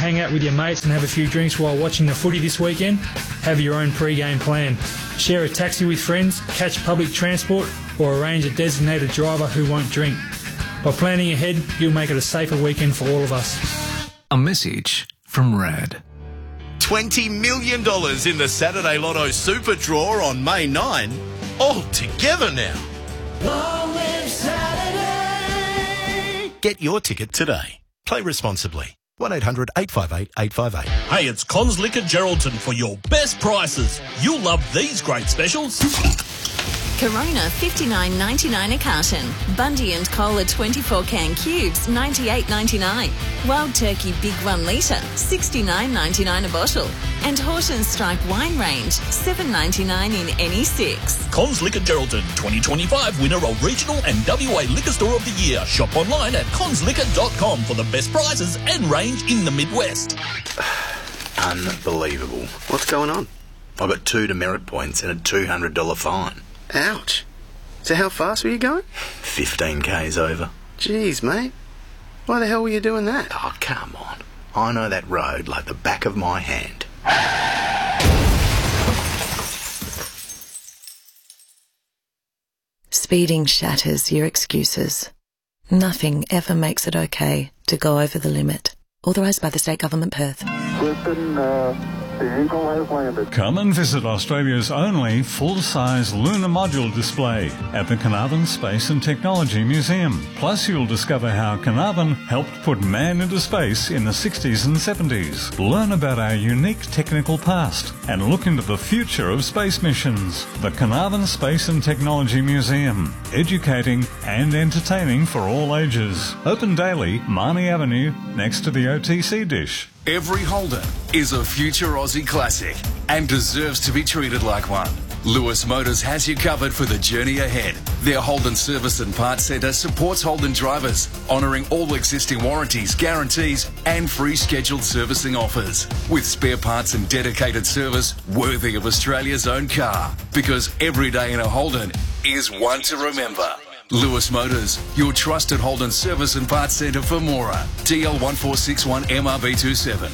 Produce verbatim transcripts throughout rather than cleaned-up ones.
hang out with your mates and have a few drinks while watching the footy this weekend? Have your own pre-game plan. Share a taxi with friends, catch public transport, or arrange a designated driver who won't drink. By planning ahead, you'll make it a safer weekend for all of us. A message from RAD. twenty million dollars in the Saturday Lotto Super Draw on May ninth. All together now. Long live Saturday. Get your ticket today. Play responsibly. one eight hundred eight five eight eight five eight. Hey, it's Cons Liquor Geraldton for your best prices. You'll love these great specials. Corona fifty-nine ninety-nine a carton. Bundy and Cola twenty-four can cubes ninety-eight ninety-nine. Wild Turkey Big one litre sixty-nine ninety-nine a bottle. And Horton's Strike wine range seven ninety-nine in any six. Cons Liquor Geraldton, twenty twenty-five winner of Regional and W A Liquor Store of the Year. Shop online at cons liquor dot com for the best prices and range in the Midwest. Unbelievable. What's going on? I got two demerit points and a two hundred dollars fine. Ouch. So how fast were you going? fifteen kays over. Jeez, mate. Why the hell were you doing that? Oh, come on. I know that road like the back of my hand. Speeding shatters your excuses. Nothing ever makes it okay to go over the limit. Authorised by the State Government, Perth. Listen, uh, the Eagle has landed. Come and visit Australia's only full-size lunar module display at the Carnarvon Space and Technology Museum. Plus, you'll discover how Carnarvon helped put man into space in the sixties and seventies. Learn about our unique technical past and look into the future of space missions. The Carnarvon Space and Technology Museum. Educating and entertaining for all ages. Open daily, Marnie Avenue, next to the O T C dish. Every Holden is a future Aussie classic and deserves to be treated like one. Lewis Motors has you covered for the journey ahead. Their Holden Service and Parts Centre supports Holden drivers, honouring all existing warranties, guarantees and free scheduled servicing offers. With spare parts and dedicated service worthy of Australia's own car. Because every day in a Holden is one to remember. Lewis Motors, your trusted Holden Service and Parts Centre for Mora. T L one four six one M R B twenty-seven.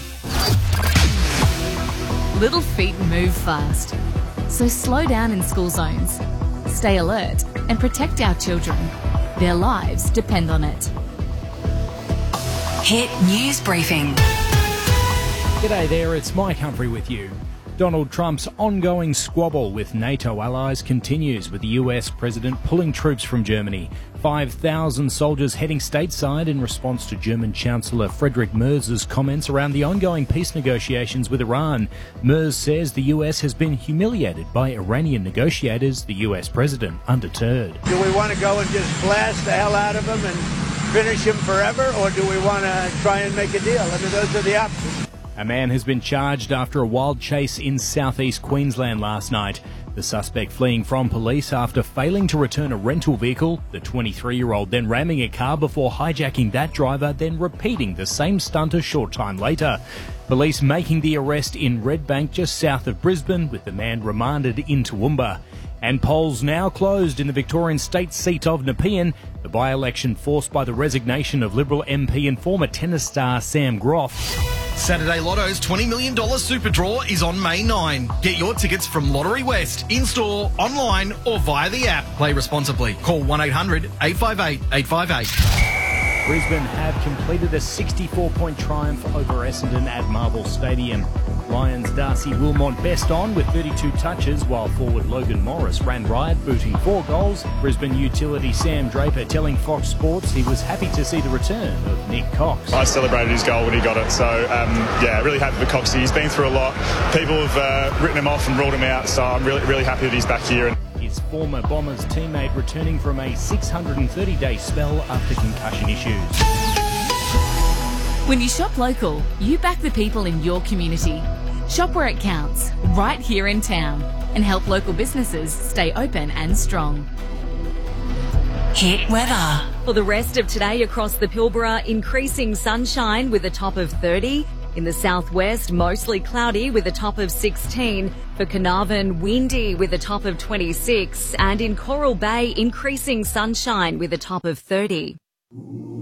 Little feet move fast. So slow down in school zones. Stay alert and protect our children. Their lives depend on it. Hit News Briefing. G'day there, it's Mike Humphrey with you. Donald Trump's ongoing squabble with NATO allies continues, with the U S president pulling troops from Germany. five thousand soldiers heading stateside in response to German Chancellor Friedrich Merz's comments around the ongoing peace negotiations with Iran. Merz says the U S has been humiliated by Iranian negotiators, the U S president undeterred. Do we want to go and just blast the hell out of them and finish him forever, or do we want to try and make a deal? I mean, those are the options. A man has been charged after a wild chase in southeast Queensland last night. The suspect fleeing from police after failing to return a rental vehicle, the twenty-three-year-old then ramming a car before hijacking that driver, then repeating the same stunt a short time later. Police making the arrest in Redbank, just south of Brisbane, with the man remanded in Toowoomba. And polls now closed in the Victorian state seat of Nepean, the by-election forced by the resignation of Liberal M P and former tennis star Sam Groff. Saturday Lotto's twenty million dollars Super Draw is on May ninth. Get your tickets from Lottery West, in-store, online or via the app. Play responsibly. Call one eight hundred eight five eight eight five eight. Brisbane have completed a sixty-four point triumph over Essendon at Marvel Stadium. Lions' Darcy Wilmot best on with thirty-two touches, while forward Logan Morris ran riot, booting four goals. Brisbane utility Sam Draper telling Fox Sports he was happy to see the return of Nick Cox. I celebrated his goal when he got it, so um, yeah, really happy for Coxie. He's been through a lot. People have uh, written him off and ruled him out, so I'm really, really happy that he's back here. His former Bombers teammate returning from a six hundred thirty day spell after concussion issues. When you shop local, you back the people in your community. Shop where it counts, right here in town, and help local businesses stay open and strong. Hit weather. For the rest of today across the Pilbara, increasing sunshine with a top of thirty. In the southwest, mostly cloudy with a top of sixteen. For Carnarvon, windy with a top of twenty-six. And in Coral Bay, increasing sunshine with a top of thirty.